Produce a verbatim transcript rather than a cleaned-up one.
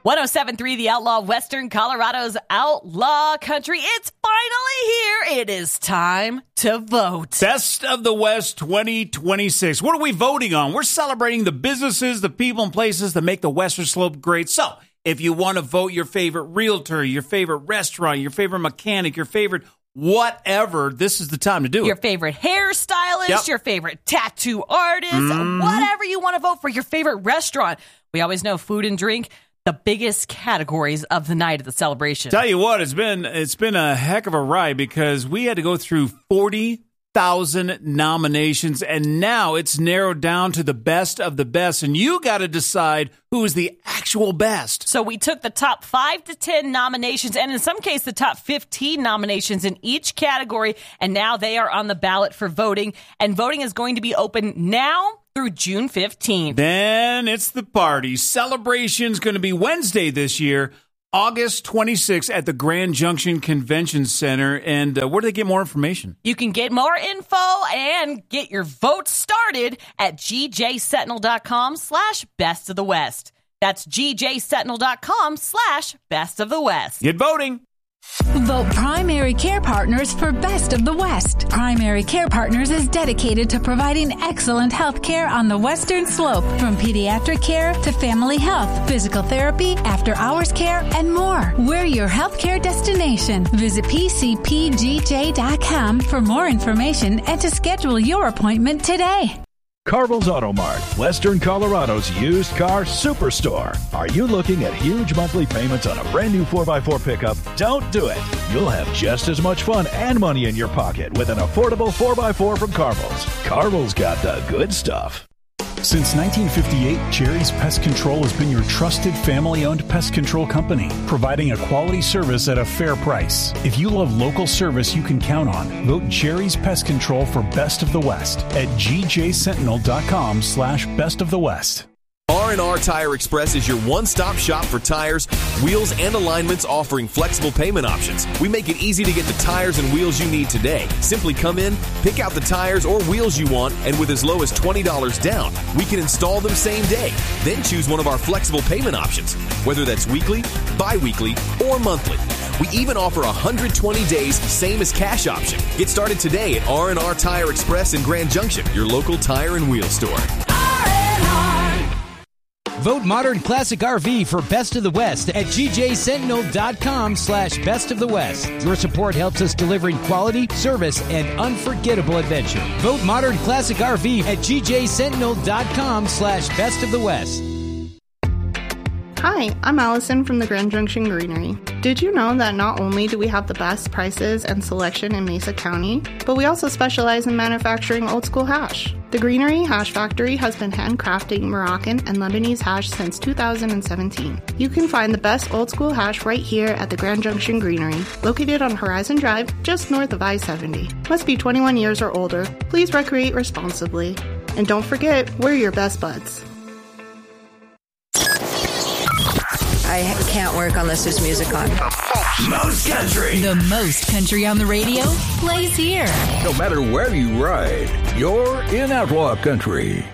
one oh seven point three The Outlaw, Western Colorado's Outlaw Country. It's finally here. It is time to vote. Best of the West twenty twenty-six. What are we voting on? We're celebrating the businesses, the people, and places that make the Western Slope great. So, if you want to vote your favorite realtor, your favorite restaurant, your favorite mechanic, your favorite whatever, this is the time to do it. Your favorite hairstylist, Yep. your favorite tattoo artist, Mhm. whatever you want to vote for, your favorite restaurant. We always know food and drink, the biggest categories of the night of the celebration. Tell you what, it's been it's been a heck of a ride because we had to go through forty thousand nominations, and now it's narrowed down to the best of the best, and you got to decide who is the actual best. So we took the top five to ten nominations, and in some cases, the top fifteen nominations in each category, and now they are on the ballot for voting, and voting is going to be open now through June fifteenth. Then it's the party. Celebration's going to be Wednesday this year, August twenty-sixth at the Grand Junction Convention Center. And uh, where do they get more information? You can get more info and get your vote started at gjsentinel.com slash best of the West. That's gjsentinel.com slash best of the West. Get voting. Vote Primary Care Partners for Best of the West. Primary Care Partners is dedicated to providing excellent health care on the Western Slope, from pediatric care to family health, physical therapy, after-hours care, and more. We're your healthcare destination. Visit p c p g j dot com for more information and to schedule your appointment today. Carville's Auto Mart, Western Colorado's used car superstore. Are you looking at huge monthly payments on a brand new four by four pickup? Don't do it. You'll have just as much fun and money in your pocket with an affordable four by four from Carville's. Carville's got the good stuff. Since nineteen fifty-eight, Cherry's Pest Control has been your trusted family-owned pest control company, providing a quality service at a fair price. If you love local service you can count on, vote Cherry's Pest Control for Best of the West at gjsentinel.com slash best of the West. R and R Tire Express is your one-stop shop for tires, wheels, and alignments, offering flexible payment options. We make it easy to get the tires and wheels you need today. Simply come in, pick out the tires or wheels you want, and with as low as twenty dollars down, we can install them same day. Then choose one of our flexible payment options, whether that's weekly, bi-weekly, or monthly. We even offer a one hundred twenty days, same as cash option. Get started today at R and R Tire Express in Grand Junction, your local tire and wheel store. Vote Modern Classic R V for Best of the West at gjsentinel.com slash best of the West. Your support helps us delivering quality, service, and unforgettable adventure. Vote Modern Classic R V at gjsentinel.com slash best of the West. Hi, I'm Allison from the Grand Junction Greenery. Did you know that not only do we have the best prices and selection in Mesa County, but we also specialize in manufacturing old school hash? The Greenery Hash Factory has been handcrafting Moroccan and Lebanese hash since two thousand seventeen. You can find the best old school hash right here at the Grand Junction Greenery, located on Horizon Drive, just north of I seventy. Must be twenty-one years or older. Please recreate responsibly. And don't forget, we're your best buds. I can't work unless there's music on. Most country. The most country on the radio plays here. No matter where you ride, you're in Outlaw Country.